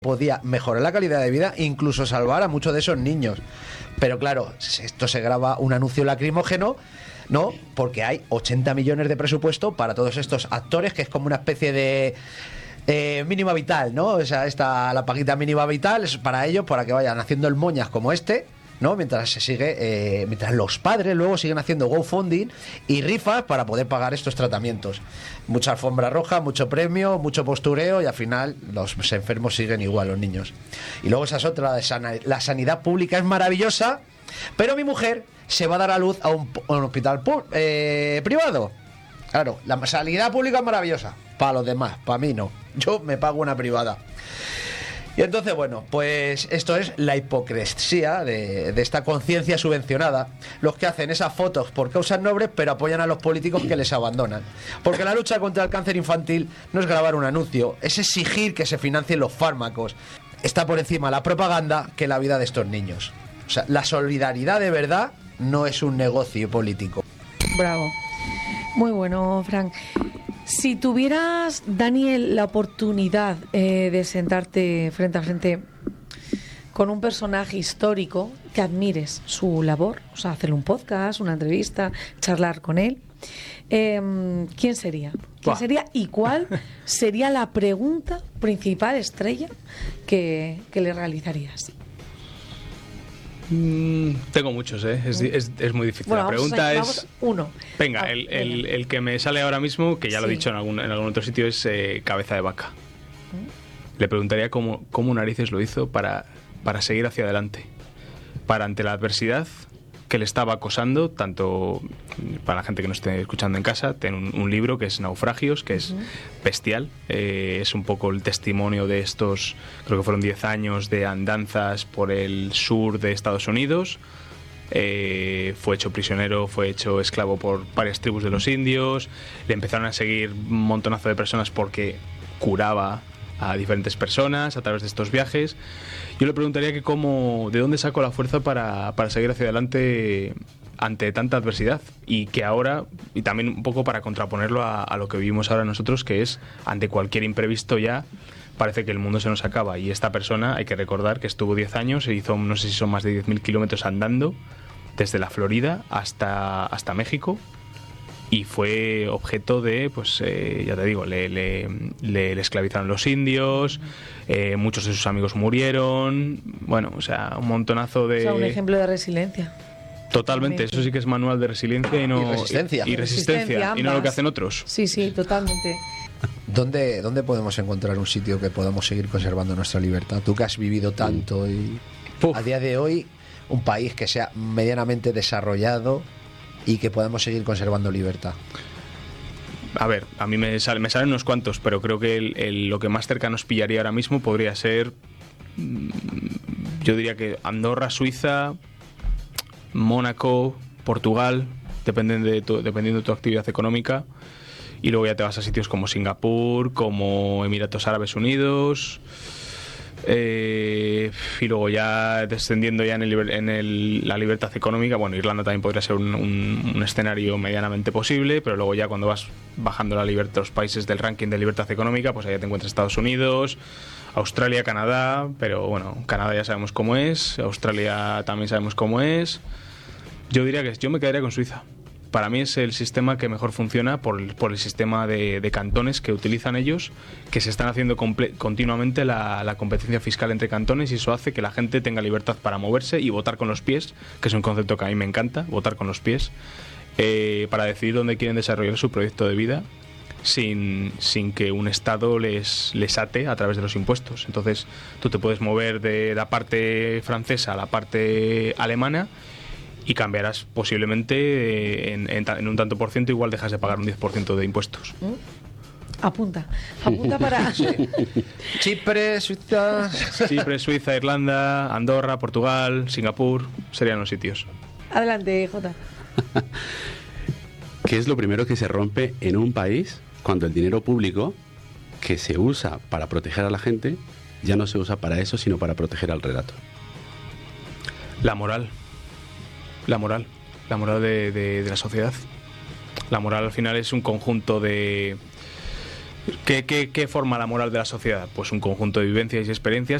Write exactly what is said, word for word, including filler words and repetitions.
podía mejorar la calidad de vida e incluso salvar a muchos de esos niños. Pero claro, esto se graba un anuncio lacrimógeno, ¿no? Porque hay ochenta millones de presupuesto para todos estos actores, que es como una especie de eh, mínima vital, ¿no? O sea, esta, la paguita mínima vital es para ellos, para que vayan haciendo el moñas como este, ¿no? Mientras se sigue, eh, mientras los padres luego siguen haciendo GoFunding y rifas para poder pagar estos tratamientos. Mucha alfombra roja, mucho premio, mucho postureo y al final los enfermos siguen igual, los niños. Y luego esa es otra, la sanidad pública es maravillosa, pero mi mujer se va a dar a luz a un, a un hospital eh, privado. Claro, la sanidad pública es maravillosa, para los demás, para mí no. Yo me pago una privada. Y entonces, bueno, pues esto es la hipocresía de, de esta conciencia subvencionada. Los que hacen esas fotos por causas nobles, pero apoyan a los políticos que les abandonan. Porque la lucha contra el cáncer infantil no es grabar un anuncio, es exigir que se financien los fármacos. Está por encima la propaganda que la vida de estos niños. O sea, la solidaridad de verdad no es un negocio político. Bravo. Muy bueno, Frank. Si tuvieras, Daniel, la oportunidad eh, de sentarte frente a frente con un personaje histórico que admires su labor, o sea, hacerle un podcast, una entrevista, charlar con él, eh, ¿quién sería? ¿Quién Buah. sería y cuál sería la pregunta principal, estrella, que, que le realizarías? Mm, tengo muchos, ¿eh? Es, es, es muy difícil. Bueno, la vamos pregunta a- es... vamos uno. Venga, Ah, el, venga. el, el que me sale ahora mismo, que ya lo he Sí. dicho en algún, en algún otro sitio, es eh, cabeza de vaca. Le preguntaría cómo, cómo narices lo hizo para, para seguir hacia adelante. Para ante la adversidad que le estaba acosando, tanto para la gente que nos esté escuchando en casa, tiene un, un libro que es Naufragios, que es bestial. Eh, es un poco el testimonio de estos, creo que fueron diez años de andanzas por el sur de Estados Unidos. Eh, fue hecho prisionero, fue hecho esclavo por varias tribus de los indios. Le empezaron a seguir un montonazo de personas porque curaba a diferentes personas a través de estos viajes. Yo le preguntaría que cómo, de dónde sacó la fuerza para, para seguir hacia adelante ante tanta adversidad, y que ahora, y también un poco para contraponerlo a, a lo que vivimos ahora nosotros, que es ante cualquier imprevisto ya parece que el mundo se nos acaba. Y esta persona, hay que recordar que estuvo diez años, se hizo, no sé si son más de diez mil kilómetros andando desde la Florida hasta, hasta México, y fue objeto de, pues eh, ya te digo, le, le, le, le esclavizaron los indios, eh, muchos de sus amigos murieron, bueno, o sea, un montonazo de... O sea, un ejemplo de resiliencia. Totalmente, eso sí que es manual de resiliencia y no... Y resistencia. Y, y resistencia, Resistencia, y no lo que ambas. hacen otros. Sí, sí, totalmente. ¿Dónde, ¿Dónde podemos encontrar un sitio que podamos seguir conservando nuestra libertad? Tú que has vivido tanto y Puf. a día de hoy un país que sea medianamente desarrollado y que podamos seguir conservando libertad. A ver, a mí me, sale, me salen unos cuantos, pero creo que el, el- lo que más cerca nos pillaría ahora mismo podría ser, mm, yo diría que Andorra, Suiza, Mónaco, Portugal, dependen de tu- dependiendo de tu actividad económica. Y luego ya te vas a sitios como Singapur, como Emiratos Árabes Unidos. Eh, y luego ya descendiendo ya en, el, liber- en el- la libertad económica, bueno, Irlanda también podría ser un, un- un escenario medianamente posible, pero luego ya cuando vas bajando la libertad, los países del ranking de libertad económica, pues allá te encuentras Estados Unidos, Australia, Canadá, pero bueno, Canadá ya sabemos cómo es, Australia también sabemos cómo es. Yo diría que yo me quedaría con Suiza. Para mí es el sistema que mejor funciona por el, por el sistema de, de cantones que utilizan ellos, que se están haciendo comple- continuamente la, la competencia fiscal entre cantones, y eso hace que la gente tenga libertad para moverse y votar con los pies, que es un concepto que a mí me encanta, votar con los pies, eh, para decidir dónde quieren desarrollar su proyecto de vida sin, sin que un Estado les, les ate a través de los impuestos. Entonces tú te puedes mover de la parte francesa a la parte alemana y cambiarás posiblemente en, en, ta- en un tanto por ciento, igual dejas de pagar un diez por ciento de impuestos. Apunta. Apunta para... Chipre, Suiza... Chipre, Suiza, Irlanda, Andorra, Portugal, Singapur, serían los sitios. Adelante, Jota. ¿Qué es lo primero que se rompe en un país cuando el dinero público que se usa para proteger a la gente ya no se usa para eso, sino para proteger al relato? La moral. La moral. La moral de, de- de la sociedad. La moral al final es un conjunto de, ¿Qué, qué, ¿Qué forma la moral de la sociedad? Pues un conjunto de vivencias y experiencias